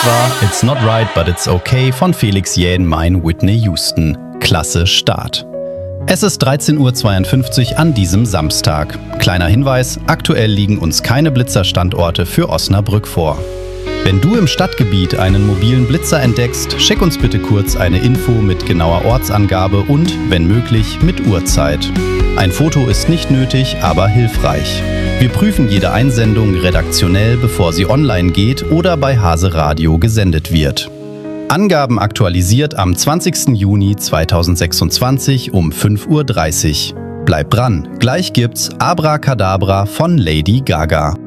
war It's Not Right But It's Okay von Felix Jähn, mein Whitney Houston. Klasse Start. Es ist 13:52 Uhr an diesem Samstag. Kleiner Hinweis, aktuell liegen uns keine Blitzerstandorte für Osnabrück vor. Wenn du im Stadtgebiet einen mobilen Blitzer entdeckst, schick uns bitte kurz eine Info mit genauer Ortsangabe und, wenn möglich, mit Uhrzeit. Ein Foto ist nicht nötig, aber hilfreich. Wir prüfen jede Einsendung redaktionell, bevor sie online geht oder bei Hase Radio gesendet wird. Angaben aktualisiert am 20. Juni 2026 um 5:30 Uhr. Bleib dran, gleich gibt's Abracadabra von Lady Gaga.